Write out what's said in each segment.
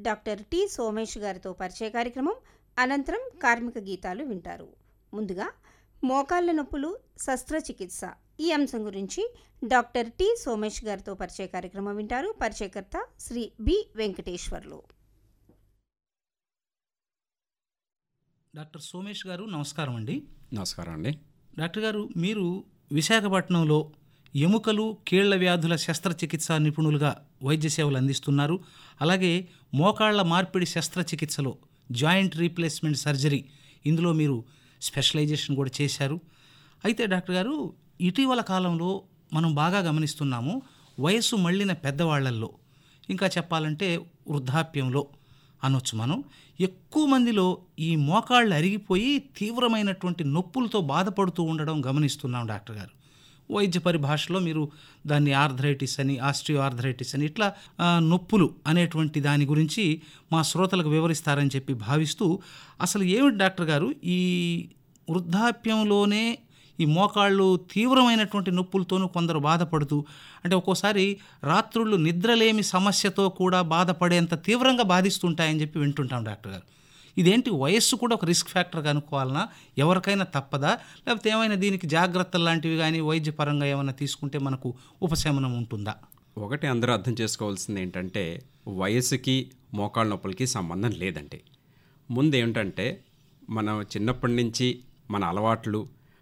Doctor T Somesh గారితో పరిచయ కార్యక్రమం, అనంతరం కార్మిక గీతాలు వింటారు. ముందుగా మోకాళ్ళ నొప్పులు శస్త్రచికిత్స ఈ అంశం గురించి డాక్టర్ టి సోమేష్ గారితో పరిచయ కార్యక్రమం వింటారు. పరిచయకర్త శ్రీ బి వెంకటేశ్వర్లు. డాక్టర్ సోమేష్ గారు నమస్కారం అండి. నమస్కారం అండి. డాక్టర్ గారు, మీరు విశాఖపట్నంలో ఎముకలు కీళ్ల వ్యాధుల శస్త్రచికిత్సా నిపుణులుగా వైద్య సేవలు అందిస్తున్నారు. అలాగే మోకాళ్ల మార్పిడి శస్త్రచికిత్సలో జాయింట్ రీప్లేస్మెంట్ సర్జరీ, ఇందులో మీరు స్పెషలైజేషన్ కూడా చేశారు. అయితే డాక్టర్ గారు, ఇటీవల కాలంలో మనం బాగా గమనిస్తున్నాము, వయస్సు మళ్ళిన పెద్దవాళ్లల్లో, ఇంకా చెప్పాలంటే వృద్ధాప్యంలో అనొచ్చు మనం, ఎక్కువ మందిలో ఈ మోకాళ్ళు అరిగిపోయి తీవ్రమైనటువంటి నొప్పులతో బాధపడుతూ ఉండడం గమనిస్తున్నాం డాక్టర్ గారు. వైద్య పరిభాషలో మీరు దాన్ని ఆర్థరైటిస్ అని, ఆస్టియో ఆర్థరైటిస్ అని, ఇట్లా నొప్పులు అనేటువంటి దాని గురించి మా శ్రోతలకు వివరిస్తారని చెప్పి భావిస్తూ, అసలు ఏమిటి డాక్టర్ గారు, ఈ వృద్ధాప్యంలోనే ఈ మోకాళ్ళు తీవ్రమైనటువంటి నొప్పులతోనూ కొందరు బాధపడుతూ, అంటే ఒక్కోసారి రాత్రుళ్ళు నిద్రలేమి సమస్యతో కూడా బాధపడేంత తీవ్రంగా బాధిస్తుంటాయని చెప్పి వింటుంటాం డాక్టర్ గారు. ఇదేంటి, వయస్సు కూడా ఒక రిస్క్ ఫ్యాక్టర్ అనుకోవాలన్నా, ఎవరికైనా తప్పదా, లేకపోతే ఏమైనా దీనికి జాగ్రత్తలు లాంటివి కానీ వైద్యపరంగా ఏమైనా తీసుకుంటే మనకు ఉపశమనం ఉంటుందా? ఒకటి అందరూ అర్థం చేసుకోవాల్సింది ఏంటంటే, వయసుకి మోకాళ్ళ నొప్పులకి సంబంధం లేదండి. ముందు ఏమిటంటే, మనం చిన్నప్పటి నుంచి మన అలవాట్లు,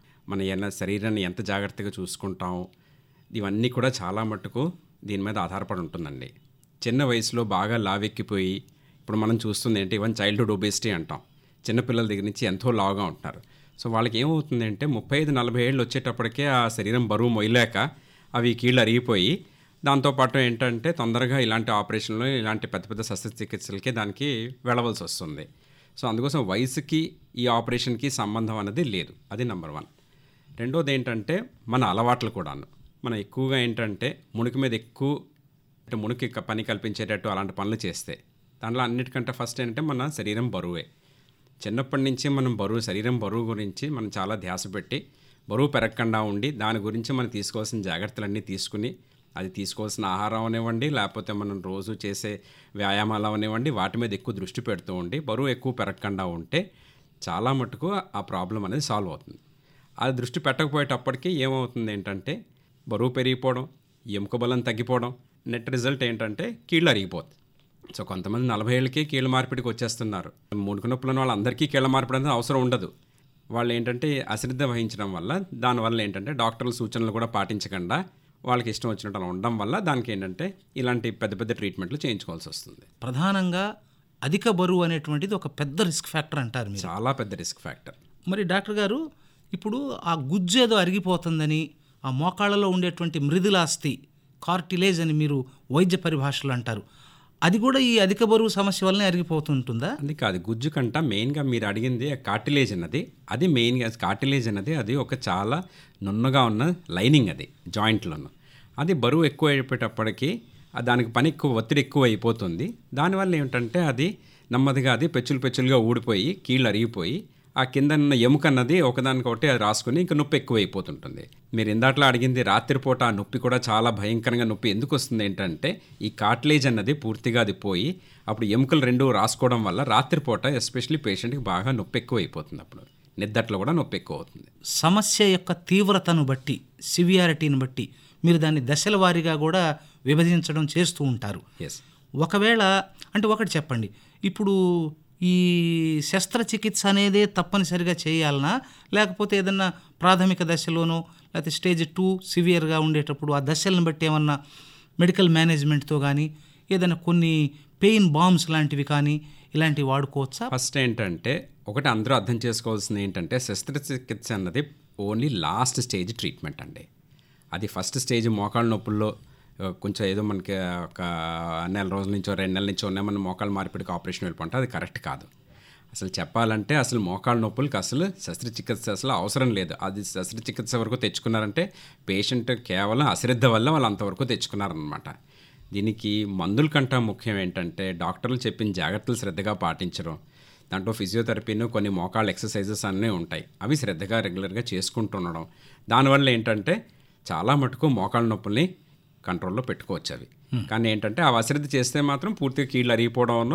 మన శరీరాన్ని ఎంత జాగ్రత్తగా చూసుకుంటాం, ఇవన్నీ కూడా చాలా మట్టుకు దీని మీద ఆధారపడి ఉంటుందండి. చిన్న వయసులో బాగా లావెక్కిపోయి, ఇప్పుడు మనం చూస్తుంది ఏంటి, ఈవెన్ చైల్డ్హుడ్ ఒబేసిటీ అంటాం, చిన్నపిల్లల దగ్గర నుంచి ఎంతో లావుగా ఉంటున్నారు. సో వాళ్ళకి ఏమవుతుందంటే 35-40 ఏళ్ళు వచ్చేటప్పటికే ఆ శరీరం బరువు మొయ్యలేక అవి కీళ్ళు అరిగిపోయి, దాంతోపాటు ఏంటంటే తొందరగా ఇలాంటి ఆపరేషన్లు, ఇలాంటి పెద్ద పెద్ద శస్త్రచికిత్సలకి దానికి వెళ్ళవలసి వస్తుంది. సో అందుకోసం వయసుకి ఈ ఆపరేషన్కి సంబంధం అనేది లేదు. అది నెంబర్ 1. రెండోది ఏంటంటే మన అలవాట్లు కూడాను. మనం ఎక్కువగా ఏంటంటే మునికి మీద ఎక్కువ, అంటే మునికి పని కల్పించేటట్టు అలాంటి పనులు చేస్తే, దాంట్లో అన్నిటికంటే ఫస్ట్ ఏంటంటే మన శరీరం బరువే. చిన్నప్పటి నుంచి మనం శరీరం బరువు గురించి మనం చాలా ధ్యాస పెట్టి, బరువు పెరగకుండా ఉండి దాని గురించి మనం తీసుకోవాల్సిన జాగ్రత్తలన్నీ తీసుకుని, అది తీసుకోవాల్సిన ఆహారం అవనివ్వండి, లేకపోతే మనం రోజు చేసే వ్యాయామాలు అవనివ్వండి, వాటి మీద ఎక్కువ దృష్టి పెడుతూ ఉండి బరువు ఎక్కువ పెరగకుండా ఉంటే చాలా మటుకు ఆ ప్రాబ్లం అనేది సాల్వ్ అవుతుంది. అది దృష్టి పెట్టకపోయేటప్పటికీ ఏమవుతుంది ఏంటంటే బరువు పెరిగిపోవడం, ఎముక బలం తగ్గిపోవడం, నెట్ రిజల్ట్ ఏంటంటే కీళ్ళు అరిగిపోతుంది. సో కొంతమంది 40 ఏళ్ళకే కీళ్ళ మార్పిడికి వచ్చేస్తున్నారు. మునుకు నొప్పులు ఉన్న వాళ్ళందరికీ కీళ్ళ మార్పిడి అనేది అవసరం ఉండదు. వాళ్ళు ఏంటంటే అశ్రద్ధ వహించడం వల్ల, దానివల్ల ఏంటంటే డాక్టర్ల సూచనలు కూడా పాటించకుండా వాళ్ళకి ఇష్టం వచ్చినట్టు అలా ఉండడం వల్ల దానికి ఏంటంటే ఇలాంటి పెద్ద పెద్ద ట్రీట్మెంట్లు చేయించుకోవాల్సి వస్తుంది. ప్రధానంగా అధిక బరువు అనేటువంటిది ఒక పెద్ద రిస్క్ ఫ్యాక్టర్ అంటారు మీరు. చాలా పెద్ద రిస్క్ ఫ్యాక్టర్. మరి డాక్టర్ గారు, ఇప్పుడు ఆ గుజ్జు ఏదో అరిగిపోతుందని, ఆ మోకాళ్ళలో ఉండేటువంటి మృదులాస్థి, కార్టిలేజ్ అని మీరు వైద్య పరిభాషలో అంటారు, అది కూడా ఈ అధిక బరువు సమస్య వల్లనే అరిగిపోతుంటుందా? అది కాదు, గుజ్జు కంట మెయిన్గా మీరు అడిగింది కార్టిలేజ్ అన్నది. అది మెయిన్గా కార్టిలేజ్ అన్నది అది ఒక చాలా నున్నగా ఉన్న లైనింగ్, అది జాయింట్లోను. అది బరువు ఎక్కువ అయిపోయేటప్పటికీ దానికి పని ఎక్కువ, ఒత్తిడి ఎక్కువ అయిపోతుంది. దానివల్ల ఏమిటంటే అది నెమ్మదిగా అది పెచ్చులుగా ఊడిపోయి కీళ్ళు అరిగిపోయి ఆ కింద ఉన్న ఎముక అన్నది ఒకదానికొకటి అది రాసుకుని ఇంకా నొప్పి ఎక్కువ అయిపోతుంటుంది. మీరు ఇందాట్లో అడిగింది రాత్రిపూట ఆ నొప్పి కూడా చాలా భయంకరంగా నొప్పి ఎందుకు వస్తుంది ఏంటంటే, ఈ కార్టిలేజ్ అన్నది పూర్తిగా అది పోయి అప్పుడు ఎముకలు రెండు రాసుకోవడం వల్ల రాత్రిపూట ఎస్పెషల్లీ పేషెంట్కి బాగా నొప్పి ఎక్కువ అయిపోతుంది. అప్పుడు నిద్దట్లో కూడా నొప్పి ఎక్కువ అవుతుంది. సమస్య యొక్క తీవ్రతను బట్టి, సివియారిటీని బట్టి మీరు దాన్ని దశల వారీగా కూడా విభజించడం చేస్తూ ఉంటారు. ఎస్. ఒకవేళ అంటే ఒకటి చెప్పండి, ఇప్పుడు ఈ శస్త్రచికిత్స అనేదే తప్పనిసరిగా చేయాలనా, లేకపోతే ఏదన్నా ప్రాథమిక దశలోనో లేకపోతే స్టేజ్ 2 సివియర్గా ఉండేటప్పుడు ఆ దశలను బట్టి ఏమన్నా మెడికల్ మేనేజ్మెంట్తో కానీ ఏదైనా కొన్ని పెయిన్ బాంబ్స్ లాంటివి కానీ ఇలాంటివి వాడుకోవచ్చా? ఫస్ట్ ఏంటంటే ఒకటి అందరూ అర్థం చేసుకోవాల్సింది ఏంటంటే, శస్త్రచికిత్స అన్నది ఓన్లీ లాస్ట్ స్టేజ్ ట్రీట్మెంట్ అండి. అది ఫస్ట్ స్టేజ్ మోకాళ్ళ నొప్పుల్లో కొంచెం ఏదో మనకి ఒక నెల రోజుల నుంచో 2 నెలల నుంచో ఉన్నాయి, మన మోకాళ్ళ మార్పిడికి ఆపరేషన్ వెళ్ళిపోతే అది కరెక్ట్ కాదు. అసలు చెప్పాలంటే అసలు మోకాళ్ళ నొప్పులకి అసలు శస్త్రచికిత్స అసలు అవసరం లేదు. అది శస్త్రచికిత్స వరకు తెచ్చుకున్నారంటే పేషెంట్ కేవలం అశ్రద్ధ వల్ల వాళ్ళు అంతవరకు తెచ్చుకున్నారనమాట. దీనికి మందుల కంటే ముఖ్యం ఏంటంటే డాక్టర్లు చెప్పిన జాగ్రత్తలు శ్రద్ధగా పాటించడం. దాంట్లో ఫిజియోథెరపీను కొన్ని మోకాళ్ళ ఎక్సర్సైజెస్ అన్నీ ఉంటాయి, అవి శ్రద్ధగా రెగ్యులర్గా చేసుకుంటుండడం. దానివల్ల ఏంటంటే చాలా మటుకు మోకాళ్ళ నొప్పుల్ని కంట్రోల్లో పెట్టుకోవచ్చు అవి. కానీ ఏంటంటే ఆ అశ్రద్ధ చేస్తే మాత్రం పూర్తిగా కీళ్ళు అరిగిపోవడం